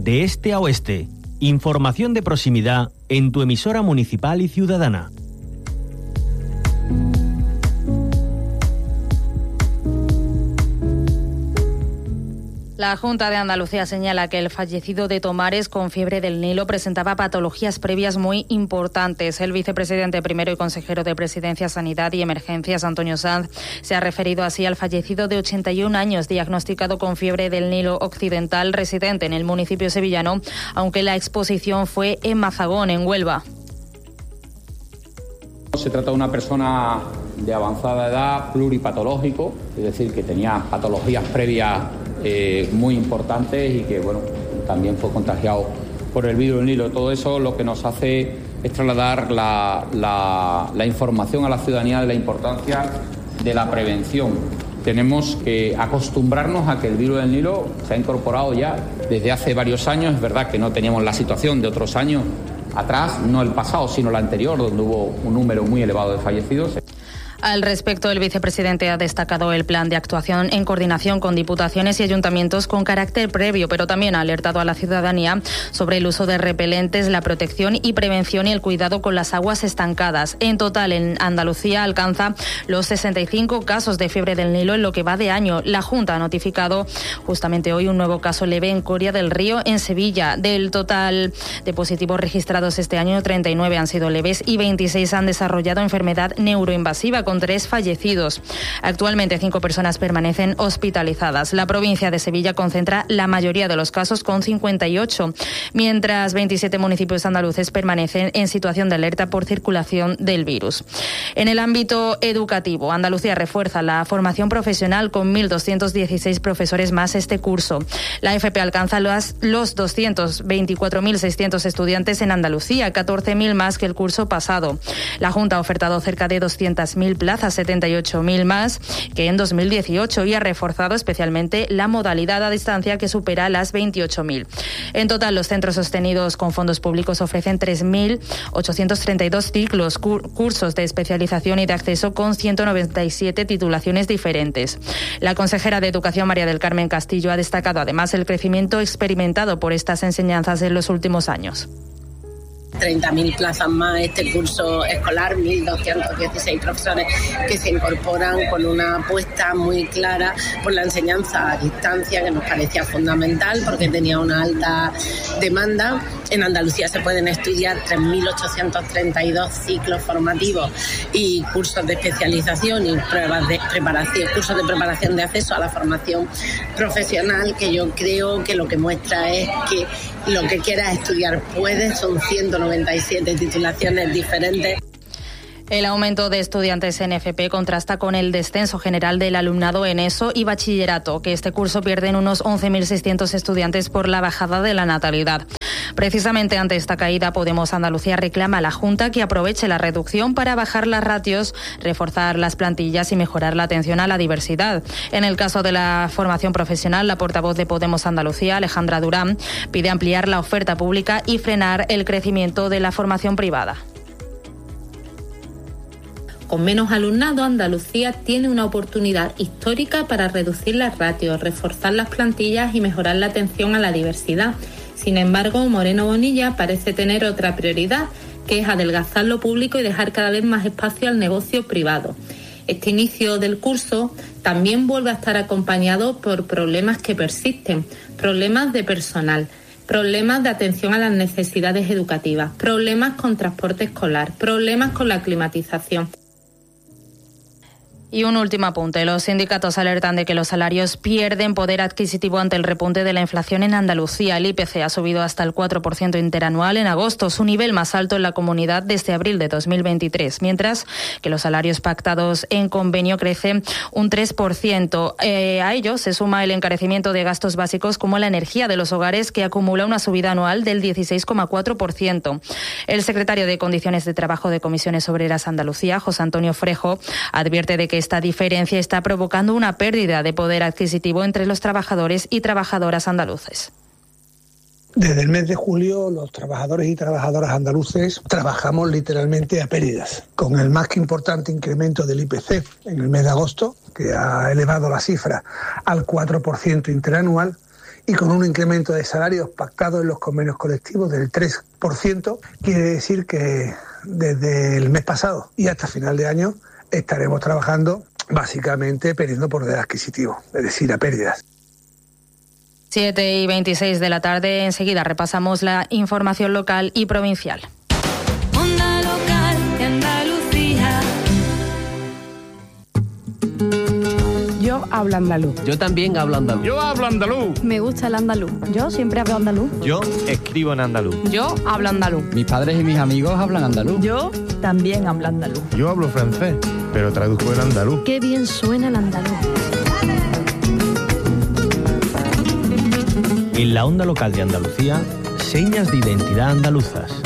de este a oeste. Información de proximidad en tu emisora municipal y ciudadana. La Junta de Andalucía señala que el fallecido de Tomares con fiebre del Nilo presentaba patologías previas muy importantes. El vicepresidente primero y consejero de Presidencia, Sanidad y Emergencias, Antonio Sanz, se ha referido así al fallecido de 81 años, diagnosticado con fiebre del Nilo occidental, residente en el municipio sevillano, aunque la exposición fue en Mazagón, en Huelva. Se trata de una persona de avanzada edad, pluripatológico, es decir, que tenía patologías previas muy importantes y que, bueno, también fue contagiado por el virus del Nilo. Todo eso lo que nos hace es trasladar la información a la ciudadanía de la importancia de la prevención. Tenemos que acostumbrarnos a que el virus del Nilo se ha incorporado ya desde hace varios años. Es verdad que no teníamos la situación de otros años atrás, no el pasado, sino el anterior, donde hubo un número muy elevado de fallecidos. Al respecto, el vicepresidente ha destacado el plan de actuación en coordinación con diputaciones y ayuntamientos con carácter previo, pero también ha alertado a la ciudadanía sobre el uso de repelentes, la protección y prevención y el cuidado con las aguas estancadas. En total, en Andalucía alcanza los 65 casos de fiebre del Nilo en lo que va de año. La Junta ha notificado justamente hoy un nuevo caso leve en Coria del Río, en Sevilla. Del total de positivos registrados este año, 39 han sido leves y 26 han desarrollado enfermedad neuroinvasiva, con 3 fallecidos. Actualmente 5 personas permanecen hospitalizadas. La provincia de Sevilla concentra la mayoría de los casos, con 58, mientras 27 municipios andaluces permanecen en situación de alerta por circulación del virus. En el ámbito educativo, Andalucía refuerza la formación profesional con 1.216 profesores más este curso. La FP alcanza los 224.600 estudiantes en Andalucía, 14.000 más que el curso pasado. La Junta ha ofertado cerca de 200.000 plazas, 78.000 más que en 2018, y ha reforzado especialmente la modalidad a distancia, que supera las 28.000. En total, los centros sostenidos con fondos públicos ofrecen 3.832 ciclos, cursos de especialización y de acceso, con 197 titulaciones diferentes. La consejera de Educación, María del Carmen Castillo, ha destacado además el crecimiento experimentado por estas enseñanzas en los últimos años. 30.000 plazas más este curso escolar, 1.216 profesores que se incorporan con una apuesta muy clara por la enseñanza a distancia, que nos parecía fundamental porque tenía una alta demanda. En Andalucía se pueden estudiar 3.832 ciclos formativos y cursos de especialización y pruebas de preparación, cursos de preparación de acceso a la formación profesional, que yo creo que lo que muestra es que lo que quieras estudiar puedes. Son 197 titulaciones diferentes. El aumento de estudiantes en FP contrasta con el descenso general del alumnado en ESO y bachillerato, que este curso pierden unos 11.600 estudiantes por la bajada de la natalidad. Precisamente ante esta caída, Podemos Andalucía reclama a la Junta que aproveche la reducción para bajar las ratios, reforzar las plantillas y mejorar la atención a la diversidad. En el caso de la formación profesional, la portavoz de Podemos Andalucía, Alejandra Durán, pide ampliar la oferta pública y frenar el crecimiento de la formación privada. Con menos alumnado, Andalucía tiene una oportunidad histórica para reducir las ratios, reforzar las plantillas y mejorar la atención a la diversidad. Sin embargo, Moreno Bonilla parece tener otra prioridad, que es adelgazar lo público y dejar cada vez más espacio al negocio privado. Este inicio del curso también vuelve a estar acompañado por problemas que persisten, problemas de personal, problemas de atención a las necesidades educativas, problemas con transporte escolar, problemas con la climatización. Y un último apunte. Los sindicatos alertan de que los salarios pierden poder adquisitivo ante el repunte de la inflación en Andalucía. El IPC ha subido hasta el 4% interanual en agosto, su nivel más alto en la comunidad desde abril de 2023, mientras que los salarios pactados en convenio crecen un 3%. A ello se suma el encarecimiento de gastos básicos como la energía de los hogares, que acumula una subida anual del 16,4%. El secretario de Condiciones de Trabajo de Comisiones Obreras Andalucía, José Antonio Frejo, advierte de que esta diferencia está provocando una pérdida de poder adquisitivo entre los trabajadores y trabajadoras andaluces. Desde el mes de julio, los trabajadores y trabajadoras andaluces trabajamos literalmente a pérdidas, con el más que importante incremento del IPC en el mes de agosto, que ha elevado la cifra al 4% interanual, y con un incremento de salarios pactados en los convenios colectivos del 3%, quiere decir que desde el mes pasado y hasta final de año estaremos trabajando básicamente perdiendo por poder adquisitivo, es decir, a pérdidas. 7:26 de la tarde, enseguida repasamos la información local y provincial. Onda local de Andalucía. Yo hablo andaluz. Yo también hablo andaluz. Yo hablo andaluz. Me gusta el andaluz. Yo siempre hablo andaluz. Yo escribo en andaluz. Yo hablo andaluz. Mis padres y mis amigos hablan andaluz. Yo también hablo andaluz. Yo hablo francés, pero traduzco el andaluz. Qué bien suena el andaluz. En la onda local de Andalucía, señas de identidad andaluzas.